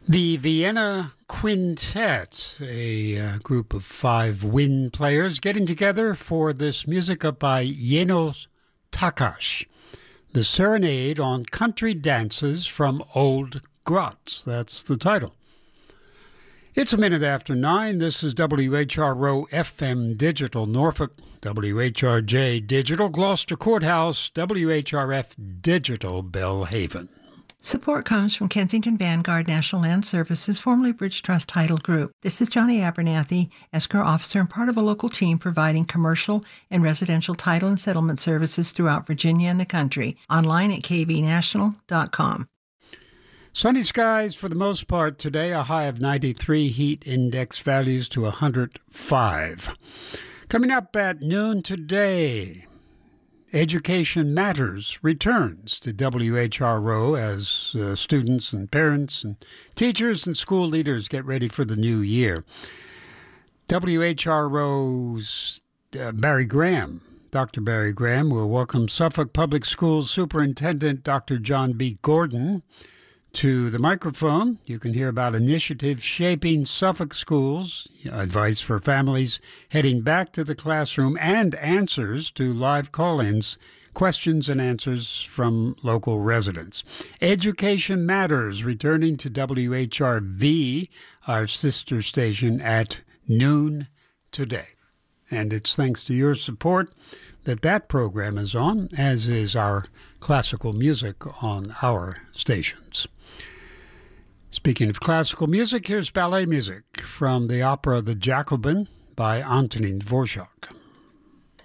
The Vienna Quintet, a group of 5 wind players getting together for this music by Janos Takacs, the Serenade on Country Dances from Old Graz. That's the title. It's a minute after 9. This is WHRO FM Digital Norfolk, WHRJ Digital Gloucester Courthouse, WHRF Digital Belhaven. Support comes from Kensington Vanguard National Land Services, formerly Bridge Trust Title Group. This is Johnny Abernathy, escrow officer and part of a local team providing commercial and residential title and settlement services throughout Virginia and the country. Online at kvnational.com. Sunny skies for the most part today, a high of 93, heat index values to 105. Coming up at noon today, Education Matters returns to WHRO as students and parents and teachers and school leaders get ready for the new year. WHRO's Barry Graham, Dr. Barry Graham, will welcome Suffolk Public Schools Superintendent Dr. John B. Gordon to the microphone. You can hear about initiatives shaping Suffolk schools, advice for families heading back to the classroom, and answers to live call-ins, questions and answers from local residents. Education Matters returning to WHRV, our sister station, at noon today. And it's thanks to your support that program is on, as is our classical music on our stations. Speaking of classical music, here's ballet music from the opera The Jacobin by Antonin Dvorak.